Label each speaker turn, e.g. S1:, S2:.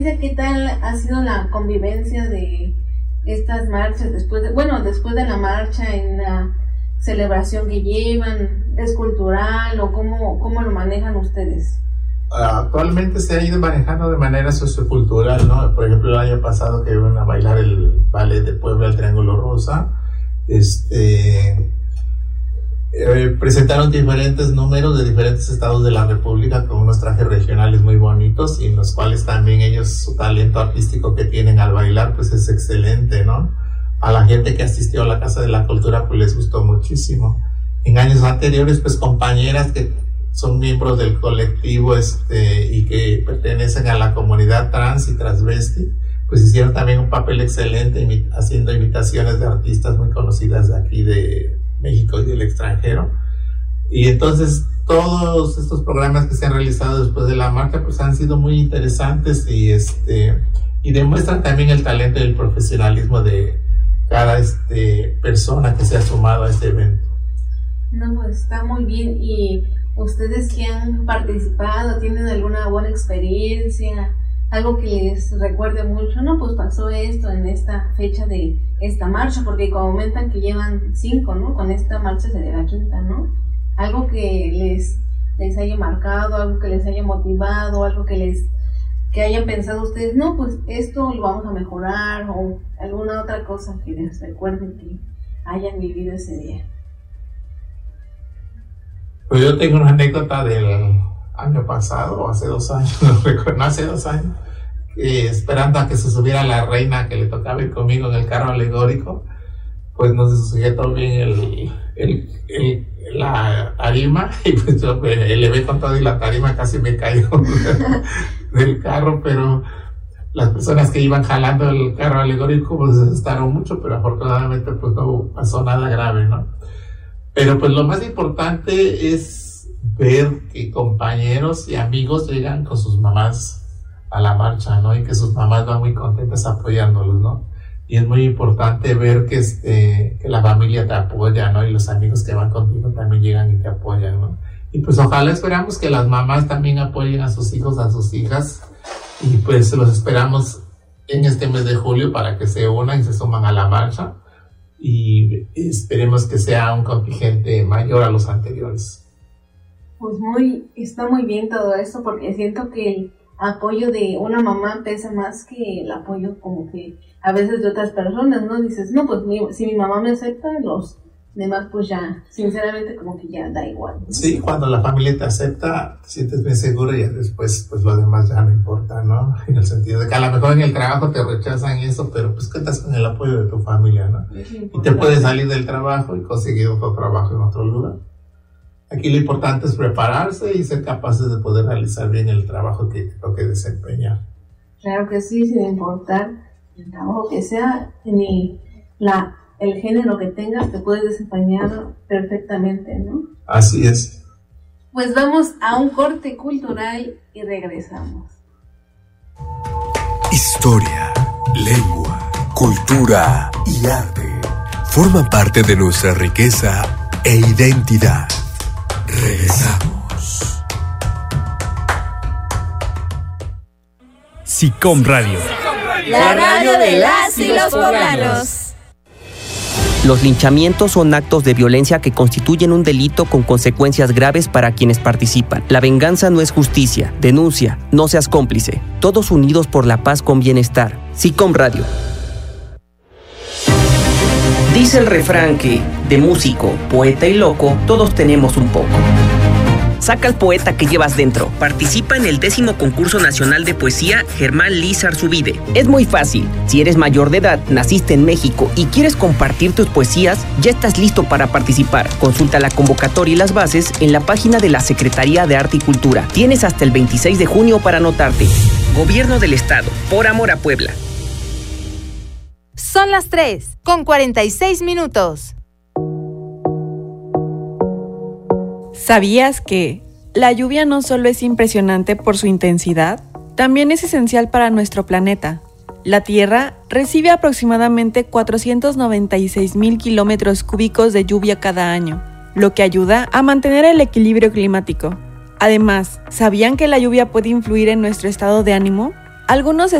S1: ¿Qué tal ha sido la convivencia de estas marchas después de la marcha, en la celebración que llevan? ¿Es cultural o cómo lo manejan ustedes?
S2: Actualmente se ha ido manejando de manera sociocultural, ¿no? Por ejemplo, el año pasado que iban a bailar el ballet de Puebla, el Triángulo Rosa, presentaron diferentes números de diferentes estados de la República con unos trajes regionales muy bonitos, y en los cuales también ellos, su talento artístico que tienen al bailar, pues es excelente, ¿no? A la gente que asistió a la Casa de la Cultura, pues les gustó muchísimo. En años anteriores, pues compañeras que son miembros del colectivo y que pertenecen a la comunidad trans y transvesti, pues hicieron también un papel excelente haciendo imitaciones de artistas muy conocidas de aquí de México y del extranjero. Y entonces todos estos programas que se han realizado después de la marcha pues han sido muy interesantes y demuestran también el talento y el profesionalismo de cada persona que se ha sumado a este evento.
S1: No, pues está muy bien. ¿Y ustedes que han participado tienen alguna buena experiencia? Algo que les recuerde mucho, no, pues pasó esto en esta fecha de esta marcha, porque comentan que llevan 5, ¿no? Con esta marcha sería la 5ª, ¿no? Algo que les haya marcado, algo que les haya motivado, algo que hayan pensado ustedes, no, pues esto lo vamos a mejorar, o alguna otra cosa que les recuerden que hayan vivido ese día.
S2: Pues yo tengo una anécdota del año pasado, o hace 2 años, no recuerdo, hace 2 años, esperando a que se subiera la reina que le tocaba ir conmigo en el carro alegórico, pues no se sujetó bien la tarima, y pues yo me elevé con todo y la tarima casi me cayó del carro, pero las personas que iban jalando el carro alegórico pues se asustaron mucho, pero afortunadamente pues no pasó nada grave, ¿no? Pero pues lo más importante es ver que compañeros y amigos llegan con sus mamás a la marcha, ¿no? Y que sus mamás van muy contentas apoyándolos, ¿no? Y es muy importante ver que la familia te apoya, ¿no? Y los amigos que van contigo también llegan y te apoyan, ¿no? Y pues ojalá esperamos que las mamás también apoyen a sus hijos, a sus hijas, y pues los esperamos en este mes de julio para que se unan y se suman a la marcha, y esperemos que sea un contingente mayor a los anteriores.
S1: Pues está muy bien todo esto, porque siento que el apoyo de una mamá pesa más que el apoyo como que a veces de otras personas, ¿no? Dices, no, pues si mi mamá me acepta, los demás pues ya, sinceramente como que ya da igual, ¿no?
S2: Sí, cuando la familia te acepta, te sientes bien seguro, y después pues lo demás ya no importa, ¿no? En el sentido de que a lo mejor en el trabajo te rechazan eso, pero pues cuentas con el apoyo de tu familia, ¿no? Y te puedes salir del trabajo y conseguir otro trabajo en otro lugar. Aquí lo importante es prepararse y ser capaces de poder realizar bien el trabajo que te toque desempeñar.
S1: Claro que sí, sin importar el trabajo que sea, ni el género que tengas, te puedes desempeñar perfectamente, ¿no?
S2: Así es.
S1: Pues vamos a un corte cultural y regresamos.
S3: Historia, lengua, cultura y arte forman parte de nuestra riqueza e identidad. Regresamos.
S4: SICOM Radio.
S5: La radio de las y los poblanos.
S6: Los linchamientos son actos de violencia que constituyen un delito con consecuencias graves para quienes participan. La venganza no es justicia. Denuncia, no seas cómplice. Todos unidos por la paz con bienestar. SICOM Radio. Dice el refrán que, de músico, poeta y loco, todos tenemos un poco. Saca al poeta que llevas dentro. Participa en el 10º Concurso Nacional de Poesía Germán Liz Arzubide. Es muy fácil. Si eres mayor de edad, naciste en México y quieres compartir tus poesías, ya estás listo para participar. Consulta la convocatoria y las bases en la página de la Secretaría de Arte y Cultura. Tienes hasta el 26 de junio para anotarte. Gobierno del Estado. Por amor a Puebla.
S5: Son las 3:46.
S7: ¿Sabías que la lluvia no solo es impresionante por su intensidad, también es esencial para nuestro planeta? La Tierra recibe aproximadamente 496,000 kilómetros cúbicos de lluvia cada año, lo que ayuda a mantener el equilibrio climático. Además, ¿sabían que la lluvia puede influir en nuestro estado de ánimo? Algunos